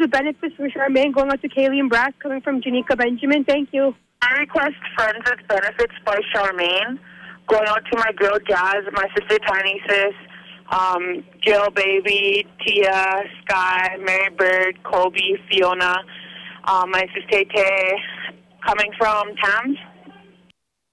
with benefits for Charmaine going out to Kaylee and Brass, coming from Janika Benjamin. Thank you. I request Friends with Benefits by Charmaine, going out to my girl Jazz, my sister Tiny Sis, Jill Baby, Tia, Sky, Mary Bird, Colby, Fiona, my sister Tay, coming from Tams.